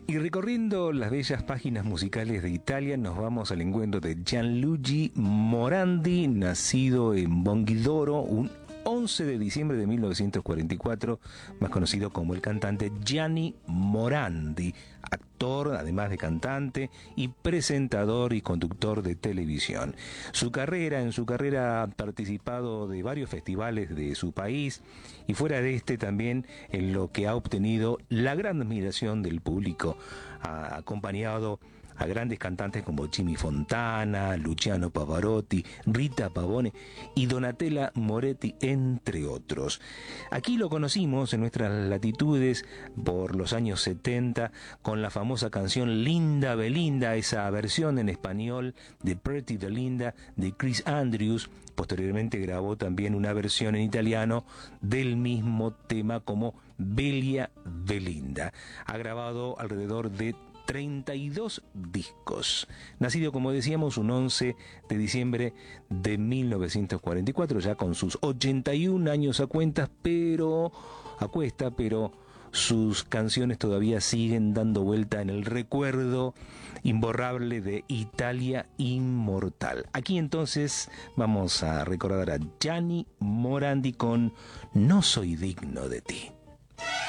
Y recorriendo las bellas páginas musicales de Italia, nos vamos al encuentro de Gianluigi Morandi, nacido en Monghidoro, un 11 de diciembre de 1944, más conocido como el cantante Gianni Morandi, actor, además de cantante, y presentador y conductor de televisión. En su carrera ha participado de varios festivales de su país y fuera de este también en lo que ha obtenido la gran admiración del público, ha acompañado a grandes cantantes como Jimmy Fontana, Luciano Pavarotti, Rita Pavone y Donatella Moretti, entre otros. Aquí lo conocimos en nuestras latitudes por los años 70 con la famosa canción Linda Belinda, esa versión en español de Pretty Belinda de Chris Andrews. Posteriormente grabó también una versión en italiano del mismo tema como Bella Belinda. Ha grabado alrededor de 32 discos. Nacido, como decíamos, un 11 de diciembre de 1944, ya con sus 81 años a cuesta, pero sus canciones todavía siguen dando vuelta en el recuerdo imborrable de Italia inmortal. Aquí entonces vamos a recordar a Gianni Morandi con No soy digno de ti.